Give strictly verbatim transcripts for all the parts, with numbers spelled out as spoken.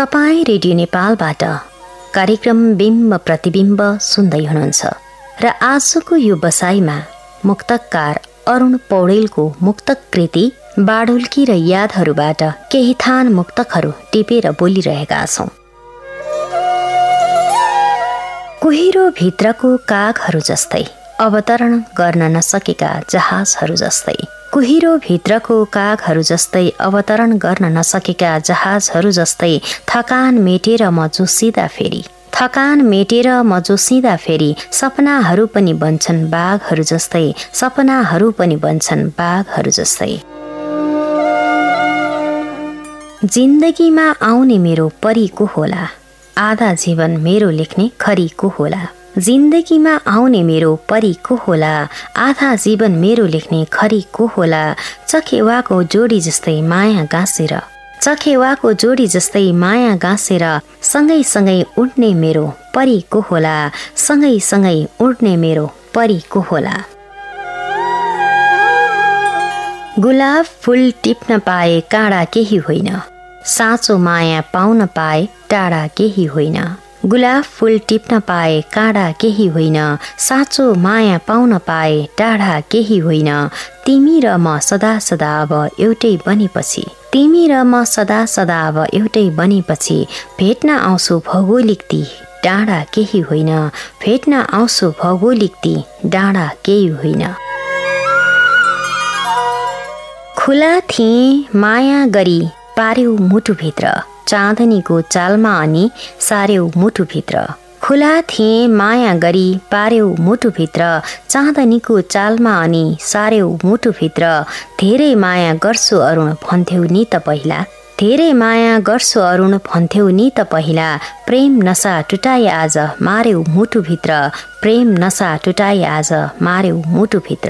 तपाईँ रेडियो नेपालबाट कार्यक्रम बिम्ब प्रतिबिम्ब सुन्दै हुनुहुन्छ र आजको यो बसाइमा मुक्तकार अरुण पौडेलको मुक्तक कृति बाढुल्की र यादहरूबाट केही थान मुक्तकहरू टिपेर बोलिरहेका छौं। कुहिरो भित्रको कागहरू जस्तै अवतरण गर्न नसकेका जहाजहरू जस्तै कुहिरो भित्रको कागहरू जस्तै अवतरण गर्न नसकेका जहाजहरू जस्तै थकान मेटेर म जोसिँदा फेरि थकान मेटेर म जोसिँदा फेरि सपनाहरू पनि बन्छन् बाघहरू जस्तै सपनाहरू पनि बन्छन् बाघहरू जस्तै। जिन्दगीमा आउने मेरो परी को होला, आधा जीवन मेरो लेख्ने खरी को होला। जिन्दगीमा आउने मेरो परी को होला, आधा जीवन मेरो लेख्ने खरी को होला। चखेवाको जोडी जस्तै माया गाँसेर चखेवाको जोडी जस्तै माया गाँसेर सँगै सँगै उड्ने मेरो परी को होला, सँगै सँगै उड्ने मेरो परी को होला। गुलाब फूल टिप्न पाए काँडा केही होइन, साँचो माया पाउन पाए टाढा केही होइन। गुलाब फूल टिप्न पाए काँडा केही होइन, साँचो माया पाउन पाए टाढा केही होइन। तिमी र म सदा सदा अब एउटै बनेपछि तिमी र म सदा सदा अब एउटै बनेपछि भेट्न आउँछु भौगोलिक ती डाँडा केही होइन, भेट्न आउँछु भौगोलिक ती डाँडा केही होइन। खुला थिए माया गरी पार्यौ मुटुभित्र, चाँदनीको चालमा अनि सार्यौ मुटुभित्र। खुला थिए माया गरी पार्यौ मुटुभित्र, चाँदनीको चालमा अनि सार्यौ मुटुभित्र। धेरै माया गर्छु अरुण भन्थ्यौ नि त पहिला, धेरै माया गर्छु अरुण भन्थ्यौ नि त पहिला। प्रेम नशा टुटाए आज मार्यौ मुटुभित्र, प्रेम नशा टुटाए आज मार्यौ मुटुभित्र।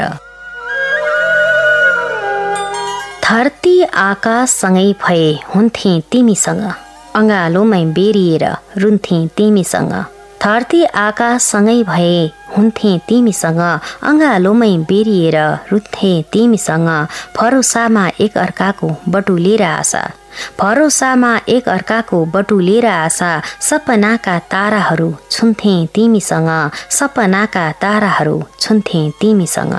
धरती आकाशसँगै भए हुन्थे तिमीसँग, अँगालोमै बेरिएर रुन्थे तिमीसँग। धरती आकाशसँगै भए हुन्थे तिमीसँग, अँगालोमै बेरिएर रुन्थे तिमीसँग। भरोसामा एक अर्काको बटुलेर आशा भरोसामा एक अर्काको बटुलेर आशा, सपनाका ताराहरू छुन्थे तिमीसँग, सपनाका ताराहरू छुन्थे तिमीसँग।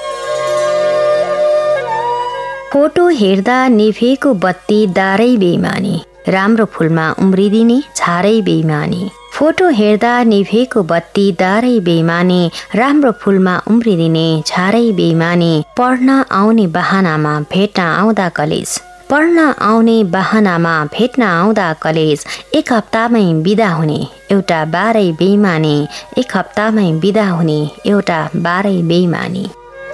फोटो हेर्दा निभेको बत्ती दारै बेइमानी, राम्रो फुलमा उम्रिदिने झारै बेइमानी। फोटो हेर्दा निभेको बत्ती दारै बेइमानी, राम्रो फुलमा उम्रिदिने झारै बेइमानी। पढ्न आउने बहानामा भेट्न आउँदा कलेज पढ्न आउने बहानामा भेट्न आउँदा कलेज। एक हप्तामै बिदा हुने एउटा बारै बेइमानी, एक हप्तामै बिदा हुने एउटा बारै बेइमानी।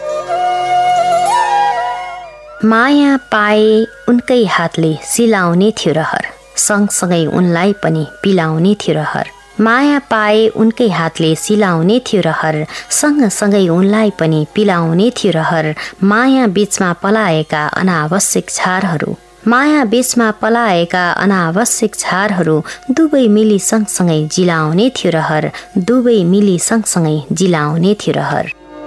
माया पाए उनकै हातले सिलाउने थियो रहर, सँगसँगै उनलाई पनि पिलाउने थियो रहर। माया पाए उनकै हातले सिलाउने थियो रहर, सँगसँगै उनलाई पनि पिलाउने थियो रहर। माया बीचमा पलाएका अनावश्यक छारहरू माया बीचमा पलाएका अनावश्यक छारहरू दुवै मिली सँगसँगै जिलाउने थियो रहर, दुवै मिली सँगसँगै जिलाउने थियो रहर।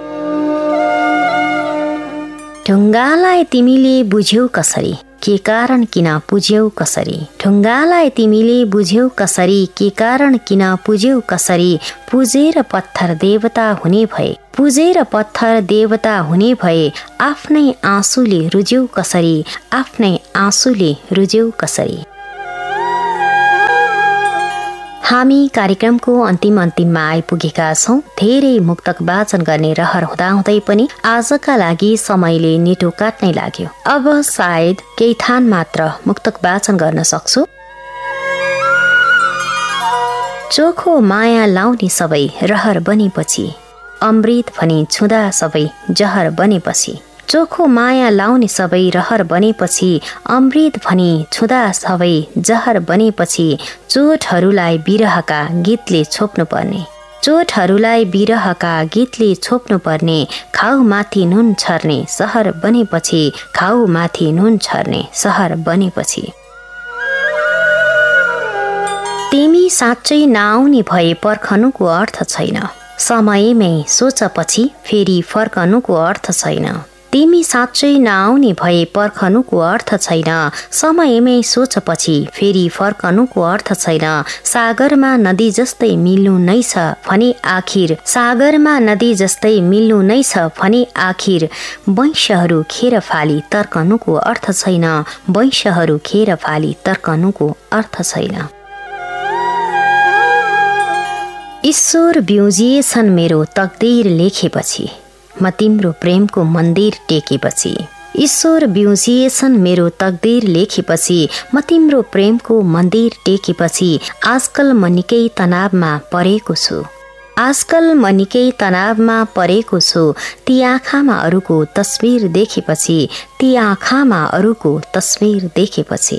ढुङ्गालाई तिमीले बुझ्यौ कसरी, के कारण किन पुज्यौ कसरी। ढुङ्गालाई तिमीले बुझ्यौ कसरी, के कारण किन पुज्यौ कसरी। पुजेर पत्थर देवता हुने भए पुजेर पत्थर देवता हुने भए, आफ्नै आँसुले रुज्यौ कसरी, आफ्नै आँसुले रुज्यौ कसरी। हामी कार्यक्रमको अन्तिम अन्तिममा आइपुगेका छौं। धेरै मुक्तक वाचन गर्ने रहर हुँदाहुँदै पनि आजका लागि समयले नेटो काट्नै लाग्यो। अब सायद केही थान मात्र मुक्तक वाचन गर्न सक्छु। चोखो माया लाउने सबै रहर बनेपछि, अमृत भनी छुँदा सबै जहर बनेपछि। चोखो माया लाउने सबै रहर बनेपछि, अमृत भनी छुँदा सबै जहर बनेपछि। चोटहरूलाई बिरहका गीतले छोप्नु पर्ने चोटहरूलाई बिरहका गीतले छोप्नु पर्ने। खाउ माथि नुन छर्ने सहर बनेपछि, खाउ माथि नुन छर्ने सहर बनेपछि। तिमी साँच्चै नआउने भए पर्खनुको अर्थ छैन, समयमै सोचपछि फेरि फर्कनुको अर्थ छैन। तिमी साँच्चै नआउने भए पर्खनुको अर्थ छैन। समयमै सोचपछि फेरि फर्कनुको अर्थ छैन। सागरमा नदी जस्तै मिल्नु नै छ भने आखिर सागरमा नदी जस्तै मिल्नु नै छ भने आखिर वंशहरू खेर फाली तर्कनुको अर्थ छैन। वंशहरू खेर फाली तर्कनुको अर्थ छैन। ईश्वर ब्युजिएछन् मेरो तकदीर लेखेपछि, म तिम्रो प्रेमको मन्दिर टेकेपछि। ईश्वर ब्युजिएछन् मेरो तकदीर लेखेपछि, म तिम्रो प्रेमको मन्दिर टेकेपछि। आजकल म निकै तनावमा परेको छु आजकल म निकै तनावमा परेको छु। ती आँखामा अरूको तस्बिर देखेपछि ती आँखामा अरूको तस्बिर देखेपछि।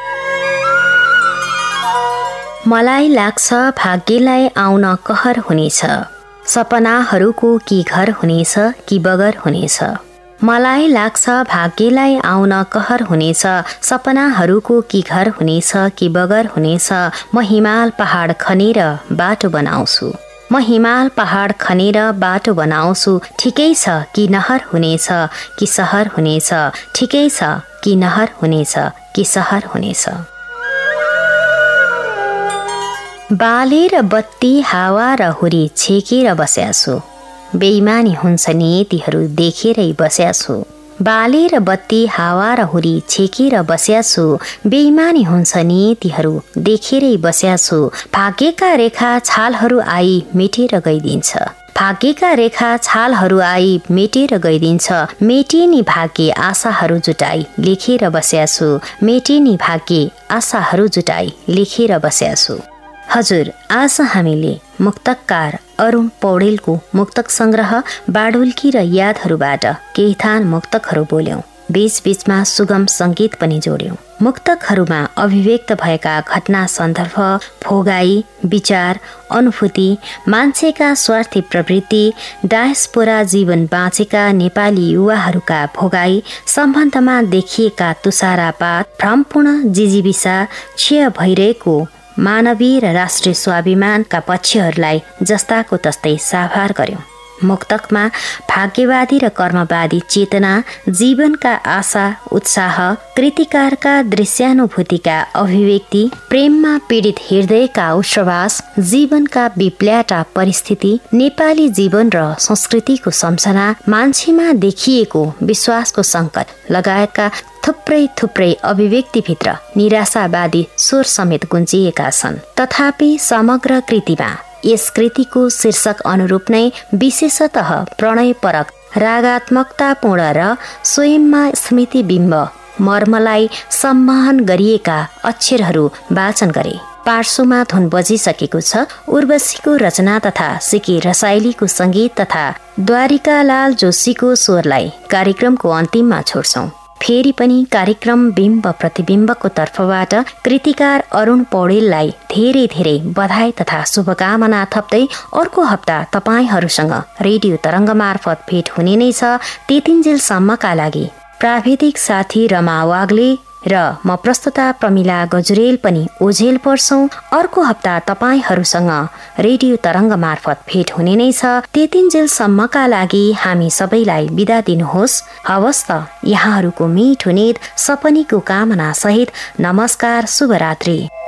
मलाई लाग्छ भाग्यलाई आउन कहर हुनेछ। सपनाहरूको कि घर हुनेछ कि बगर हुनेछ। मलाई लाग्छ भाग्यलाई आउन कहर हुनेछ। सपनाहरूको कि घर हुनेछ कि बगर हुनेछ। म हिमाल पहाड खनेर बाटो बनाउँछु म हिमाल पहाड खनेर बाटो बनाउँछु। ठिकै छ कि नहर हुनेछ कि सहर हुनेछ। ठिकै छ कि नहर हुनेछ कि सहर हुनेछ। बालेर बत्ती हावा र हुरी छेकेर बस्याछु, बेइमानी हुन्छ नि तीहरू देखेरै बस्याछु। बालेर बत्ती हावा र हुरी छेकेर बस्याछु, बेइमानी हुन्छ नि तीहरू देखेरै बस्याछु। भाग्यका रेखा छालहरू आई मेटेर गइदिन्छ भाग्यका रेखा छालहरू आई मेटेर गइदिन्छ। मेटिनी भाग्य आशाहरू जुटाई लेखेर बस्याछु। मेटिनी भाग्य आशाहरू जुटाई लेखेर बस्याछु। हजुर, आज हामीले मुक्तकार अरुण पौडेलको मुक्तक संग्रह बाडुल्की र यादहरूबाट केही थान मुक्तकहरू बोल्यौं। बीचबीचमा सुगम संगीत पनि जोड्यौं। मुक्तकहरूमा अभिव्यक्त भएका घटना, सन्दर्भ, भोगाई, विचार, अनुभूति, मान्छेका स्वार्थी प्रवृत्ति, डायस्पोरा जीवन बाँचेका नेपाली युवाहरूका भोगाई, सम्बन्धमा देखिएका तुषारापात, भ्रमपूर्ण जिजीविसा, क्षय भइरहेको मानवीय र राष्ट्रिय स्वाभिमानका पक्षहरूलाई जस्ताको तस्तै साभार गर्यौं। मुक्तकमा भाग्यवादी र कर्मवादी चेतना, जीवनका आशा उत्साह, कृतिकारका दृश्यानुभूतिका अभिव्यक्ति, प्रेममा पीडित हृदयका उच्छ्वास, जीवनका विप्ल्याटा परिस्थिति, नेपाली जीवन र संस्कृतिको सम्झना, मान्छेमा देखिएको विश्वासको संकट लगायतका थुप्रै थुप्रै अभिव्यक्तिभित्र निराशावादी स्वर समेत गुन्जिएका छन्। तथापि समग्र कृतिमा यस कृतिको शीर्षक अनुरूप नै विशेषतः प्रणयपरक, रागात्मकतापूर्ण र स्वयंमा स्मृतिबिम्ब मर्मलाई सम्मान गरिएका अक्षरहरू वाचन गरे। पार्श्वमा धुन बजिसकेको छ। उर्वशीको रचना तथा सिके रसाइलीको संगीत तथा द्वारिकालाल जोशीको स्वरलाई कार्यक्रमको अन्तिममा छोड्छौं। फेरि पनि कार्यक्रम बिम्ब प्रतिबिम्बको तर्फबाट कृतिकार अरुण पौडेललाई धेरै धेरै बधाई तथा शुभकामना थप्दै अर्को हप्ता तपाईहरूसँग रेडियो तरंग मार्फत भेट हुने नै छ। त्यतिन्जेलसम्मका लागि प्राविधिक साथी रमा वाग्ले र म प्रस्तुता प्रमिला गजुरेल पनि ओझेल पर्छौं। अर्को हप्ता तपाईहरूसँग रेडियो तरंग मार्फत भेट हुने नै छ। त्यतिन्जेलसम्मका लागि हामी सबैलाई बिदा दिनुहोस्। हवस् त, यहाँहरूको मिठो निद सपनीको कामना सहित नमस्कार, शुभरात्रि।